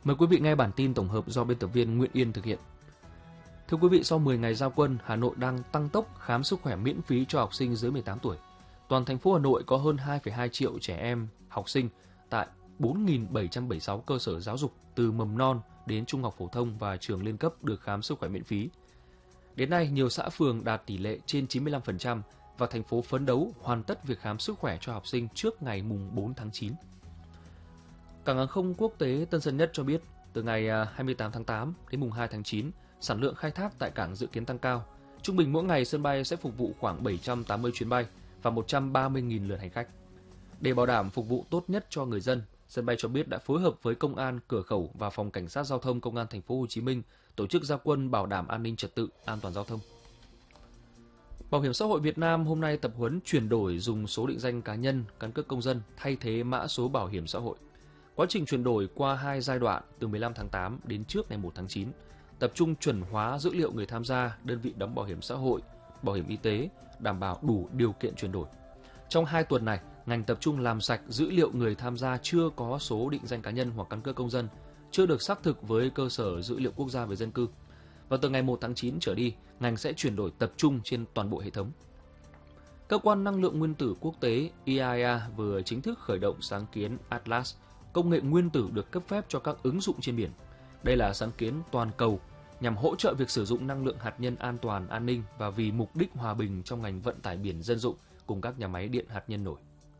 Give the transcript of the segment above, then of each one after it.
Mời quý vị nghe bản tin tổng hợp do biên tập viên Nguyễn Yên thực hiện. Thưa quý vị, sau 10 ngày giao quân, Hà Nội đang tăng tốc khám sức khỏe miễn phí cho học sinh dưới 18 tuổi. Toàn thành phố Hà Nội có hơn 2,2 triệu trẻ em học sinh tại 4.776 cơ sở giáo dục từ mầm non đến trung học phổ thông và trường liên cấp được khám sức khỏe miễn phí. Đến nay, nhiều xã phường đạt tỷ lệ trên 95% và thành phố phấn đấu hoàn tất việc khám sức khỏe cho học sinh trước ngày mùng 4 tháng 9. Cảng hàng không quốc tế Tân Sơn Nhất cho biết, từ ngày 28 tháng 8 đến mùng 2 tháng 9, sản lượng khai thác tại cảng dự kiến tăng cao. Trung bình mỗi ngày sân bay sẽ phục vụ khoảng 780 chuyến bay và 130.000 lượt hành khách. Để bảo đảm phục vụ tốt nhất cho người dân, sân bay cho biết đã phối hợp với công an cửa khẩu và phòng cảnh sát giao thông công an thành phố Hồ Chí Minh tổ chức ra quân bảo đảm an ninh trật tự, an toàn giao thông. Bảo hiểm xã hội Việt Nam hôm nay tập huấn chuyển đổi dùng số định danh cá nhân, căn cước công dân thay thế mã số bảo hiểm xã hội. Quá trình chuyển đổi qua 2 giai đoạn từ 15 tháng 8 đến trước ngày 1 tháng 9, tập trung chuẩn hóa dữ liệu người tham gia, đơn vị đóng bảo hiểm xã hội, bảo hiểm y tế, đảm bảo đủ điều kiện chuyển đổi. Trong 2 tuần này, ngành tập trung làm sạch dữ liệu người tham gia chưa có số định danh cá nhân hoặc căn cước công dân, chưa được xác thực với cơ sở dữ liệu quốc gia về dân cư. Và từ ngày 1 tháng 9 trở đi, ngành sẽ chuyển đổi tập trung trên toàn bộ hệ thống. Cơ quan năng lượng nguyên tử quốc tế IAEA vừa chính thức khởi động sáng kiến Atlas, công nghệ nguyên tử được cấp phép cho các ứng dụng trên biển. Đây là sáng kiến toàn cầu nhằm hỗ trợ việc sử dụng năng lượng hạt nhân an toàn, an ninh và vì mục đích hòa bình trong ngành vận tải biển dân dụng cùng các nhà máy điện hạt nhân nổi.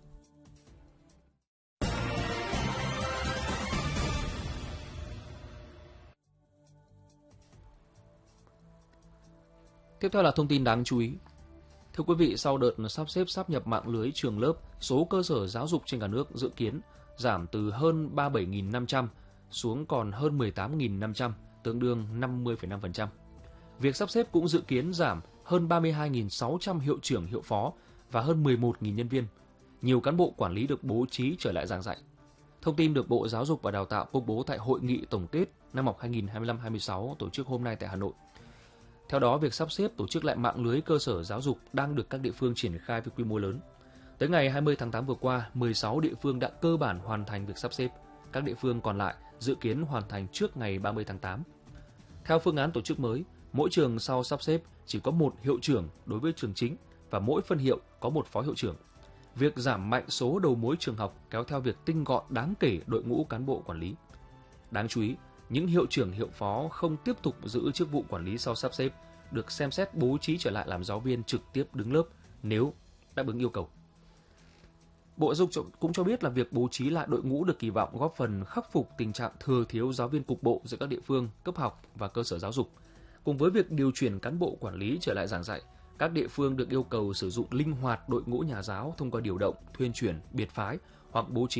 Tiếp theo là thông tin đáng chú ý. Thưa quý vị, sau đợt sắp xếp sáp nhập mạng lưới trường lớp, số cơ sở giáo dục trên cả nước dự kiến giảm từ hơn 37.500 xuống còn hơn 18.500, tương đương 50,5%. Việc sắp xếp cũng dự kiến giảm hơn 32.600 hiệu trưởng, hiệu phó và hơn 11.000 nhân viên. Nhiều cán bộ quản lý được bố trí trở lại giảng dạy. Thông tin được Bộ Giáo dục và Đào tạo công bố tại Hội nghị tổng kết năm học 2025-26 tổ chức hôm nay tại Hà Nội. Theo đó, việc sắp xếp tổ chức lại mạng lưới cơ sở giáo dục đang được các địa phương triển khai với quy mô lớn. Tới ngày 20 tháng 8 vừa qua, 16 địa phương đã cơ bản hoàn thành việc sắp xếp. Các địa phương còn lại dự kiến hoàn thành trước ngày 30 tháng 8. Theo phương án tổ chức mới, mỗi trường sau sắp xếp chỉ có một hiệu trưởng đối với trường chính và mỗi phân hiệu có một phó hiệu trưởng. Việc giảm mạnh số đầu mối trường học kéo theo việc tinh gọn đáng kể đội ngũ cán bộ quản lý. Đáng chú ý, những hiệu trưởng, hiệu phó không tiếp tục giữ chức vụ quản lý sau sắp xếp được xem xét bố trí trở lại làm giáo viên trực tiếp đứng lớp nếu đáp ứng yêu cầu. Bộ Giáo dục cũng cho biết là việc bố trí lại đội ngũ được kỳ vọng góp phần khắc phục tình trạng thừa thiếu giáo viên cục bộ giữa các địa phương, cấp học và cơ sở giáo dục. Cùng với việc điều chuyển cán bộ quản lý trở lại giảng dạy, các địa phương được yêu cầu sử dụng linh hoạt đội ngũ nhà giáo thông qua điều động, thuyên chuyển, biệt phái hoặc bố trí